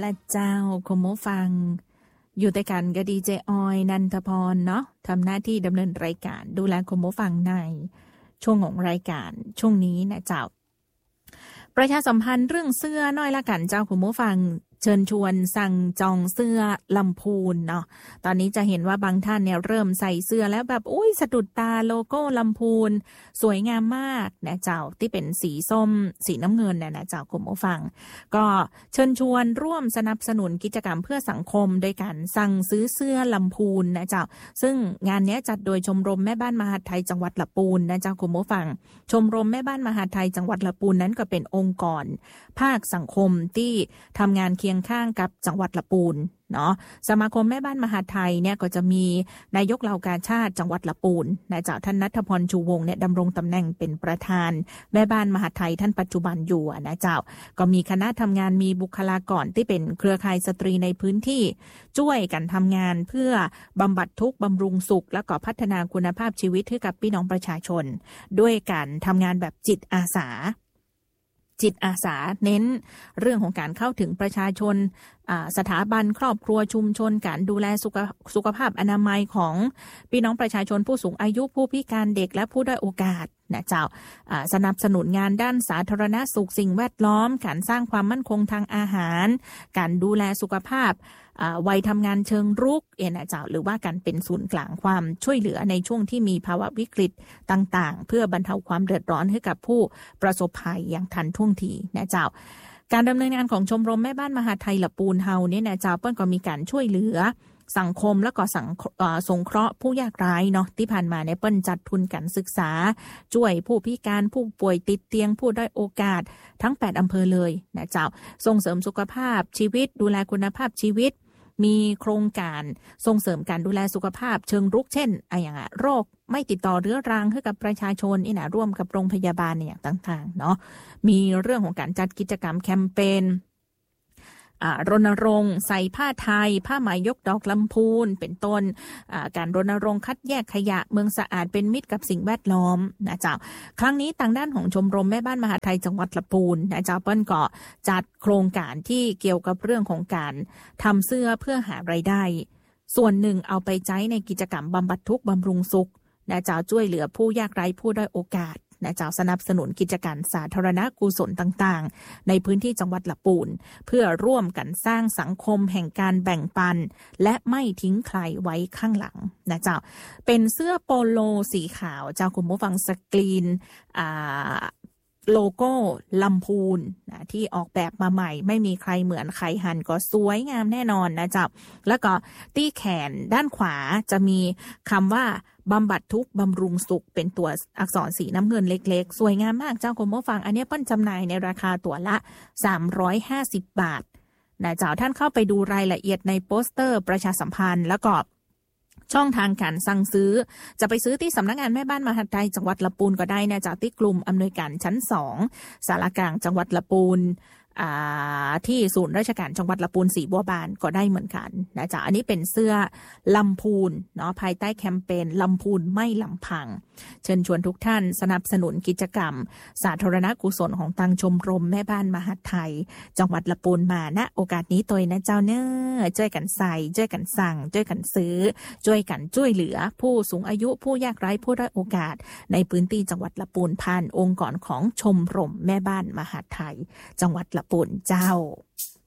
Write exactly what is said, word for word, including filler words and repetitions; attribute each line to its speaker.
Speaker 1: ละเจ้าคุณผู้ฟังอยู่ด้วยกันกับดีเจออยนันทพรเนาะทำหน้าที่ดำเนินรายการดูแลคุณผู้ฟังในช่วงของรายการช่วงนี้นะเจ้าประชาสัมพันธ์เรื่องเสื้อน้อยละกันเจ้าคุณผู้ฟังเชิญชวนสั่งจองเสื้อลำพูนเนาะตอนนี้จะเห็นว่าบางท่านเนี่ยเริ่มใส่เสื้อแล้วแบบอุ้ยสะดุดตาโลโก้ลำพูนสวยงามมากนะเจ้าที่เป็นสีส้มสีน้ำเงินนะนะเจ้าคุณผู้ฟังก็เชิญชวนร่วมสนับสนุนกิจกรรมเพื่อสังคมโดยการสั่งซื้อเสื้อลำพูนนะเจ้าซึ่งงานนี้จัดโดยชมรมแม่บ้านมหาดไทยจังหวัดลำพูนนะเจ้าคุณผู้ฟังชมรมแม่บ้านมหาดไทยจังหวัดลำพูนนั้นก็เป็นองค์กรภาคสังคมที่ทำงานเคียงข้างกับจังหวัดลำพูนเนาะสมาคมแม่บ้านมหาดไทยเนี่ยก็จะมีนายกเหล่ากาชาติจังหวัดลำพูนนายเจ้าท่านณัฐพรชูวงศ์เนี่ยดำรงตำแหน่งเป็นประธานแม่บ้านมหาดไทยท่านปัจจุบันอยู่นะเจ้าก็มีคณะทำงานมีบุคลากรที่เป็นเครือข่ายสตรีในพื้นที่ช่วยกันทำงานเพื่อบำบัดทุกข์บำรุงสุขและก็พัฒนาคุณภาพชีวิตให้กับพี่น้องประชาชนด้วยการทำงานแบบจิตอาสาจิตอาสาเน้นเรื่องของการเข้าถึงประชาชนสถาบันครอบครัวชุมชนการดูแลสุขสุขภาพอนามัยของพี่น้องประชาชนผู้สูงอายุผู้พิการเด็กและผู้ด้อยโอกาสนะเจ้าสนับสนุนงานด้านสาธารณสุขสิ่งแวดล้อมการสร้างความมั่นคงทางอาหารการดูแลสุขภาพวัยทำงานเชิงรุกเอ็นะเจ้าหรือว่าการเป็นศูนย์กลางความช่วยเหลือในช่วงที่มีภาวะวิกฤตต่างๆเพื่อบรรเทาความเดือดร้อนให้กับผู้ประสบภัยอย่างทันท่วงทีนะเจ้าการดำเนินงานของชมรมแม่บ้านมหาดไทยลำพูนเฮาเนี่ยนะเจ้าเปิ้ลก็มีการช่วยเหลือสังคมและก็สังสงเคราะห์ผู้ยากไร้เนาะที่ผ่านมาเนี่ยเปิ้ลจัดทุนการศึกษาช่วยผู้พิการผู้ป่วยติดเตียงผู้ด้อยโอกาสทั้งแปดอำเภอเลยนะเจ้าส่งเสริมสุขภาพชีวิตดูแลคุณภาพชีวิตมีโครงการส่งเสริมการดูแลสุขภาพเชิงรุกเช่นอะไรอย่างอะโรคไม่ติดต่อเรื้อรังให้กับประชาชนนี่นะร่วมกับโรงพยาบาลอย่างต่างๆเนาะมีเรื่องของการจัดกิจกรรมแคมเปญรณรงค์ใส่ผ้าไทยผ้าไหมยกดอกลำพูนเป็นต้นการรณรงค์คัดแยกขยะเมืองสะอาดเป็นมิตรกับสิ่งแวดล้อมนะเจ้าครั้งนี้ทางด้านของชมรมแม่บ้านมหาดไทยจังหวัดลำพูนนะเจ้าเปิ้ลก็จัดโครงการที่เกี่ยวกับเรื่องของการทำเสื้อเพื่อหารายได้ส่วนหนึ่งเอาไปใช้ในกิจกรรมบำบัดทุกข์บำรุงสุขนะเจ้าช่วยเหลือผู้ยากไร้ผู้ด้อยโอกาสนะเจ้าสนับสนุนกิจการสาธารณกุศลต่างๆในพื้นที่จังหวัดลำพูนเพื่อร่วมกันสร้างสังคมแห่งการแบ่งปันและไม่ทิ้งใครไว้ข้างหลังนะเจ้าเป็นเสื้อโปโลสีขาวเจ้าคุณผู้ฟังสกรีนอ่าโลโก้ลำพูนนะที่ออกแบบมาใหม่ไม่มีใครเหมือนใครหันก็สวยงามแน่นอนนะเจ้าแล้วก็ที่แขนด้านขวาจะมีคำว่าบำบัดทุกข์บำรุงสุขเป็นตัวอักษรสีน้ำเงินเล็กๆสวยงามมากเจ้าคุณผู้ฟังอันนี้เปิ้ลจำหน่ายในราคาตัวละสามร้อยห้าสิบบาทนะเจ้าท่านเข้าไปดูรายละเอียดในโปสเตอร์ประชาสัมพันธ์แล้วก็ช่องทางการสั่งซื้อจะไปซื้อที่สำนักงานแม่บ้านมหาดไทยจังหวัดลำพูนก็ได้นะจากที่กลุ่มอำนวยการชั้นสองศาลากลางจังหวัดลำพูนที่ศูนย์ราชการจังหวัดลำพูนศรีบัวบานก็ได้เหมือนกันนะจ๊ะอันนี้เป็นเสื้อลำพูนเนาะภายใต้แคมเปญลำพูนไม่ลำพังเชิญชวนทุกท่านสนับสนุนกิจกรรมสาธารณกุศลของทางชมรมแม่บ้านมหาดไทยจังหวัดลำพูนมาณโอกาสนี้ตัวนะเจ้าเน้อช่วยกันใส่ช่วยกันสั่งช่วยกันซื้อช่วยกันช่วยเหลือผู้สูงอายุผู้ยากไร้ผู้ด้อยโอกาสในพื้นที่จังหวัดลำพูนผ่านองค์กรของชมรมแม่บ้านมหาดไทยจังหวัดลำพูนเจ้า